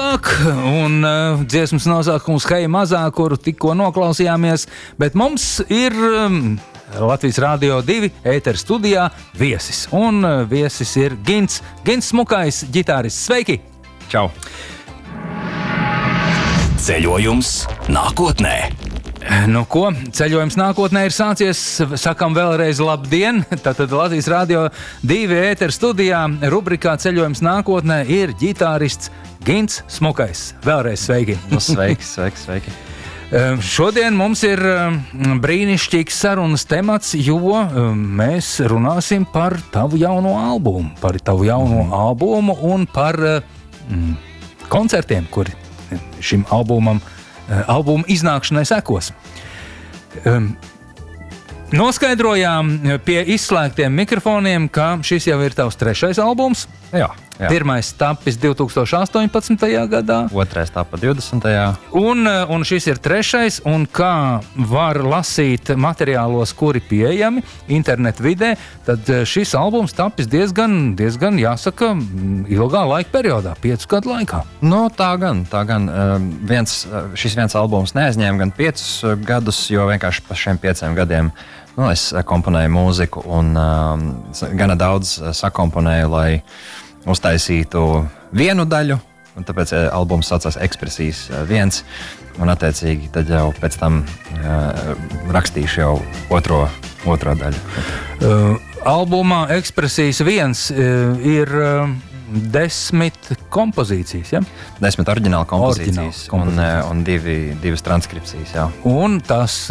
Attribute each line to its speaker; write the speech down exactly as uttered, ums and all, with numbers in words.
Speaker 1: labāk, un uh, dziesmas nosaukums Hei mazā, kuru tikko noklausījāmies, bet mums ir um, Latvijas Rādio divi ētera studijā viesis, un uh, viesis ir Gints, Gints Smukais, ģitārists. Sveiki!
Speaker 2: Čau!
Speaker 3: Ceļojums nākotnē.
Speaker 1: Nu ko, ceļojums nākotnē ir sācies, sakam vēlreiz labdien, tātad Latvijas Rādio divi ētera studijā rubrikā Ceļojums nākotnē ir ģitārists Gints Smukais. Vēlreiz sveiki!
Speaker 2: Nu, sveiki, sveiki, sveiki!
Speaker 1: Šodien mums ir brīnišķīgs sarunas temats, jo mēs runāsim par tavu jauno albumu, par tavu jauno mm. albumu un par mm, koncertiem, kuri šim albumam albuma iznākšanai sekos. Um, noskaidrojām pie izslēgtiem mikrofoniem, ka šis jau ir tavs trešais albums.
Speaker 2: Jā, jā.
Speaker 1: Pirmais tapis divi tūkstoši astoņpadsmitajā gadā.
Speaker 2: Otrais tapa divdesmitajā.
Speaker 1: Un, un šis ir trešais, un kā var lasīt materiālos, kuri pieejami internetu vidē, tad šis albums tapis diezgan, diezgan, jāsaka, ilgā laika periodā, piecu gadu laikā.
Speaker 2: Nu, tā gan, tā gan. Viens, šis viens albums neaizņēma gan piecus gadus, jo vienkārši pa šiem pieciem gadiem nu, es komponēju mūziku un um, gana daudz sakomponēju, lai uztaisītu vienu daļu, un tāpēc albums saucās Ekspresijas viens, un attiecīgi tad jau pēc tam uh, rakstīšu jau otro, otro daļu.
Speaker 1: Uh, albumā Ekspresijas viens uh, ir uh, desmit kompozīcijas, ja?
Speaker 2: Desmit oriģināla kompozīcijas,
Speaker 1: kompozīcijas.
Speaker 2: Un, un divi, divas transkripcijas, jā.
Speaker 1: Un tas